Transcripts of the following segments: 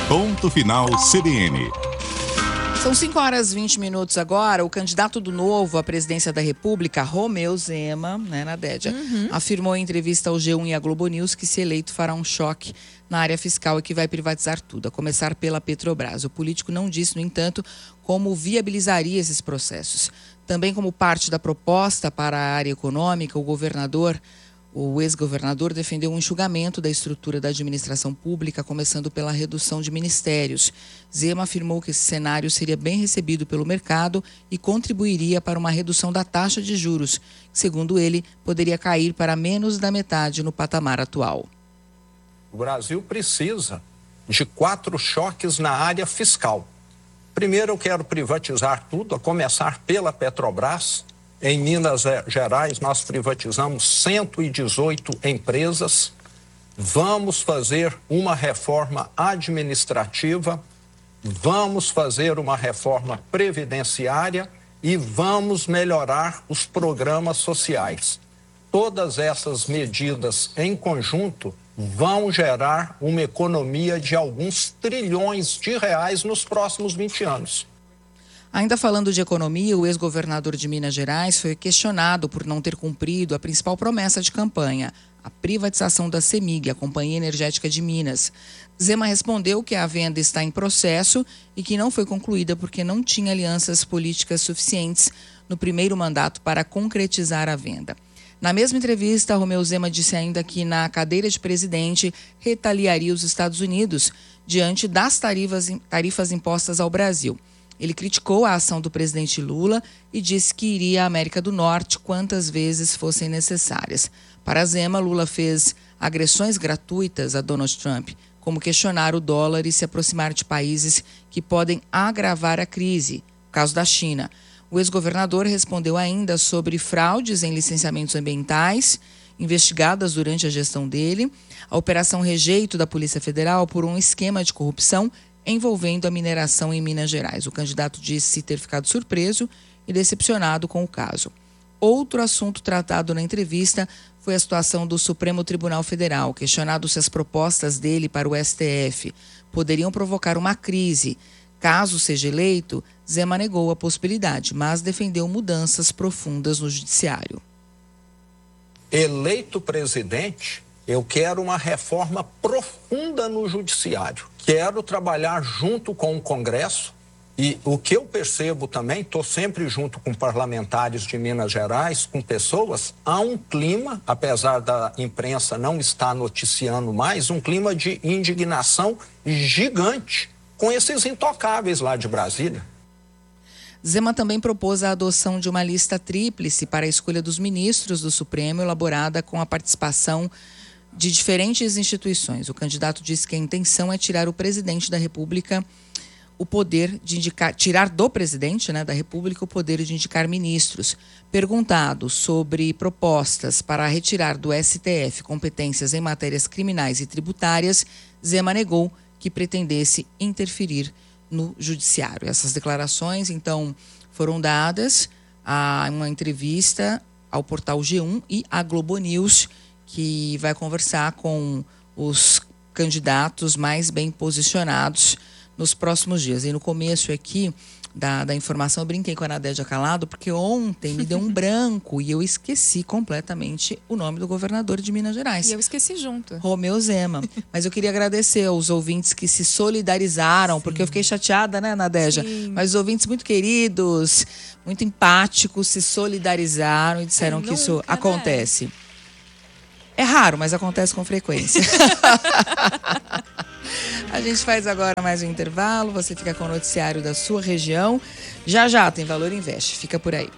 Ponto Final CBN. São 5h20 agora. O candidato do Novo à presidência da República, Romeu Zema, Nadédia, afirmou em entrevista ao G1 e à Globo News que, se eleito, fará um choque na área fiscal e que vai privatizar tudo, a começar pela Petrobras. O político não disse, no entanto, como viabilizaria esses processos. Também como parte da proposta para a área econômica, o ex-governador defendeu um enxugamento da estrutura da administração pública, começando pela redução de ministérios. Zema afirmou que esse cenário seria bem recebido pelo mercado e contribuiria para uma redução da taxa de juros, que, segundo ele, poderia cair para menos da metade no patamar atual. O Brasil precisa de 4 choques na área fiscal. Primeiro, eu quero privatizar tudo, a começar pela Petrobras. Em Minas Gerais, nós privatizamos 118 empresas. Vamos fazer uma reforma administrativa, vamos fazer uma reforma previdenciária e vamos melhorar os programas sociais. Todas essas medidas em conjunto vão gerar uma economia de alguns trilhões de reais nos próximos 20 anos. Ainda falando de economia, o ex-governador de Minas Gerais foi questionado por não ter cumprido a principal promessa de campanha, a privatização da CEMIG, a Companhia Energética de Minas. Zema respondeu que a venda está em processo e que não foi concluída porque não tinha alianças políticas suficientes no primeiro mandato para concretizar a venda. Na mesma entrevista, Romeu Zema disse ainda que, na cadeira de presidente, retaliaria os Estados Unidos diante das tarifas impostas ao Brasil. Ele criticou a ação do presidente Lula e disse que iria à América do Norte quantas vezes fossem necessárias. Para Zema, Lula fez agressões gratuitas a Donald Trump, como questionar o dólar e se aproximar de países que podem agravar a crise, o caso da China. O ex-governador respondeu ainda sobre fraudes em licenciamentos ambientais investigadas durante a gestão dele, a Operação Rejeito da Polícia Federal por um esquema de corrupção envolvendo a mineração em Minas Gerais. O candidato disse ter ficado surpreso e decepcionado com o caso. Outro assunto tratado na entrevista foi a situação do Supremo Tribunal Federal, questionado se as propostas dele para o STF poderiam provocar uma crise. Caso seja eleito, Zema negou a possibilidade, mas defendeu mudanças profundas no judiciário. Eleito presidente, eu quero uma reforma profunda no judiciário. Quero trabalhar junto com o Congresso e o que eu percebo também, estou sempre junto com parlamentares de Minas Gerais, com pessoas, há um clima, apesar da imprensa não estar noticiando mais, um clima de indignação gigante com esses intocáveis lá de Brasília. Zema também propôs a adoção de uma lista tríplice para a escolha dos ministros do Supremo, elaborada com a participação de diferentes instituições. O candidato disse que a intenção é tirar o presidente da República o poder de tirar do presidente, da República o poder de indicar ministros. Perguntado sobre propostas para retirar do STF competências em matérias criminais e tributárias, Zema negou que pretendesse interferir no judiciário. Essas declarações, então, foram dadas a uma entrevista ao portal G1 e à Globo News, que vai conversar com os candidatos mais bem posicionados nos próximos dias. E no começo aqui da informação, eu brinquei com a Nadédia Calado, porque ontem me deu um branco e eu esqueci completamente o nome do governador de Minas Gerais. E eu esqueci junto. Romeu Zema. Mas eu queria agradecer aos ouvintes que se solidarizaram, porque eu fiquei chateada, Nadédia? Sim. Mas os ouvintes muito queridos, muito empáticos, se solidarizaram e disseram que isso acontece. É raro, mas acontece com frequência. A gente faz agora mais um intervalo. Você fica com o noticiário da sua região. Já tem Valor Invest. Fica por aí.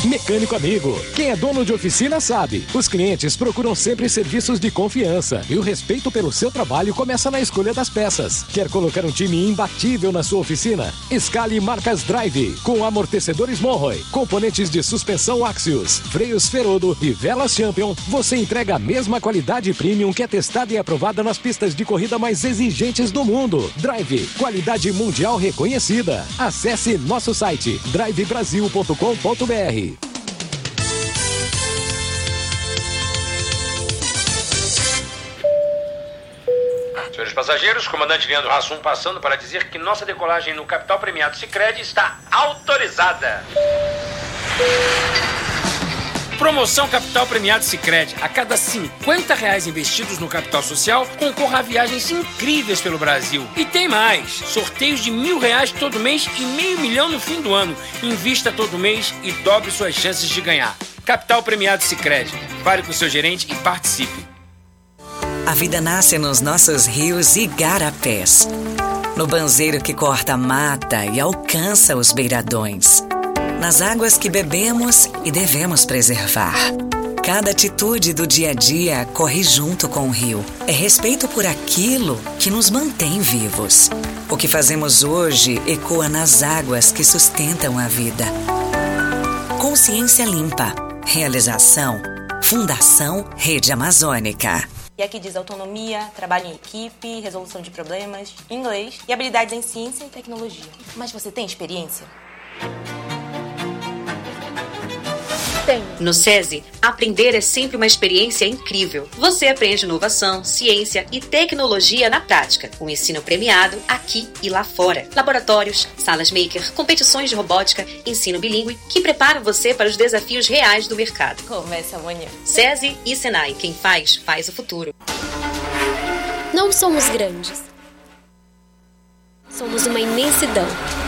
Mecânico Amigo. Quem é dono de oficina sabe. Os clientes procuram sempre serviços de confiança e o respeito pelo seu trabalho começa na escolha das peças. Quer colocar um time imbatível na sua oficina? Escale marcas Drive, com amortecedores Monroe, componentes de suspensão Axios, freios Ferodo e velas Champion. Você entrega a mesma qualidade premium que é testada e aprovada nas pistas de corrida mais exigentes do mundo. Drive, qualidade mundial reconhecida. Acesse nosso site drivebrasil.com.br. Senhores passageiros, comandante Leandro Hassum passando para dizer que nossa decolagem no Capital Premiado Sicredi está autorizada. Promoção Capital Premiado Sicredi. A cada R$50 investidos no capital social, concorra a viagens incríveis pelo Brasil. E tem mais. Sorteios de R$1.000 todo mês e R$500 mil no fim do ano. Invista todo mês e dobre suas chances de ganhar. Capital Premiado Sicredi. Fale com o seu gerente e participe. A vida nasce nos nossos rios e igarapés. No banzeiro que corta a mata e alcança os beiradões. Nas águas que bebemos e devemos preservar. Cada atitude do dia a dia corre junto com o rio. É respeito por aquilo que nos mantém vivos. O que fazemos hoje ecoa nas águas que sustentam a vida. Consciência Limpa. Realização. Fundação Rede Amazônica. E aqui diz autonomia, trabalho em equipe, resolução de problemas, inglês e habilidades em ciência e tecnologia. Mas você tem experiência? Tenho. No SESI, aprender é sempre uma experiência incrível. Você aprende inovação, ciência e tecnologia na prática. Um ensino premiado aqui e lá fora. Laboratórios, salas maker, competições de robótica, ensino bilíngue que preparam você para os desafios reais do mercado. Começa amanhã. SESI e Senai. Quem faz, faz o futuro. Não somos grandes. Somos uma imensidão.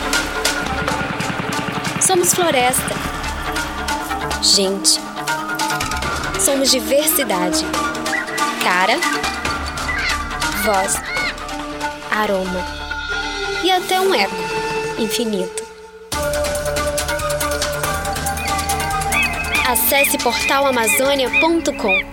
Somos floresta. Gente. Somos diversidade. Cara. Voz. Aroma. E até um eco infinito. Acesse portalamazônia.com.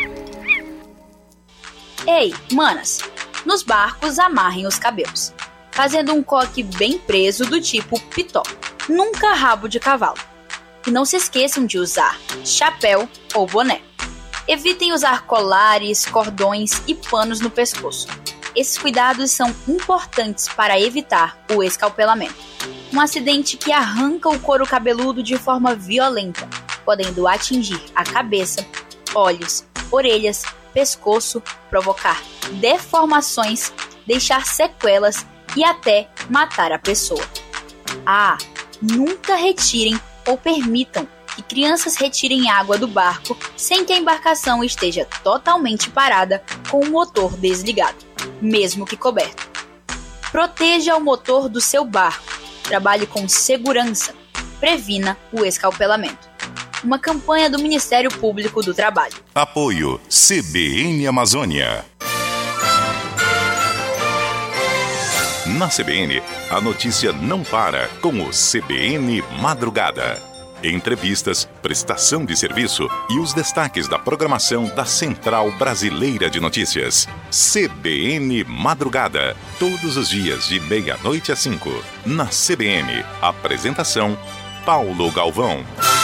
Ei, manas, nos barcos amarrem os cabelos, fazendo um coque bem preso do tipo pitó, nunca rabo de cavalo. E não se esqueçam de usar chapéu ou boné. Evitem usar colares, cordões e panos no pescoço. Esses cuidados são importantes para evitar o escalpelamento, um acidente que arranca o couro cabeludo de forma violenta, podendo atingir a cabeça, olhos, orelhas, pescoço, provocar deformações, deixar sequelas e até matar a pessoa. Ah, nunca retirem ou permitam que crianças retirem água do barco sem que a embarcação esteja totalmente parada com o motor desligado, mesmo que coberto. Proteja o motor do seu barco, trabalhe com segurança, previna o escalpelamento. Uma campanha do Ministério Público do Trabalho. Apoio CBN Amazônia. Na CBN, a notícia não para com o CBN Madrugada. Entrevistas, prestação de serviço e os destaques da programação da Central Brasileira de Notícias. CBN Madrugada. Todos os dias de 00:30 às 5. Na CBN. Apresentação: Paulo Galvão.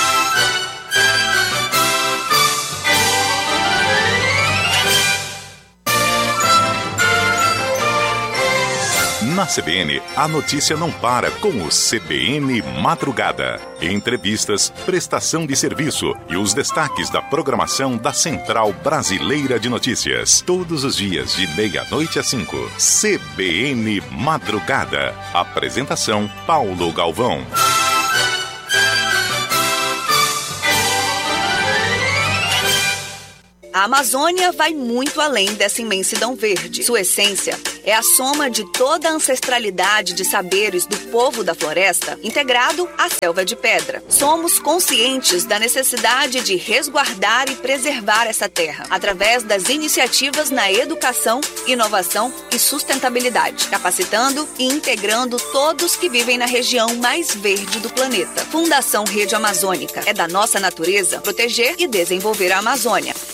Na CBN, a notícia não para com o CBN Madrugada. Entrevistas, prestação de serviço e os destaques da programação da Central Brasileira de Notícias. Todos os dias de 00:30 às 5. CBN Madrugada. Apresentação: Paulo Galvão. A Amazônia vai muito além dessa imensidão verde. Sua essência é a soma de toda a ancestralidade de saberes do povo da floresta, integrado à selva de pedra. Somos conscientes da necessidade de resguardar e preservar essa terra, através das iniciativas na educação, inovação e sustentabilidade, capacitando e integrando todos que vivem na região mais verde do planeta. Fundação Rede Amazônica. É da nossa natureza proteger e desenvolver a Amazônia.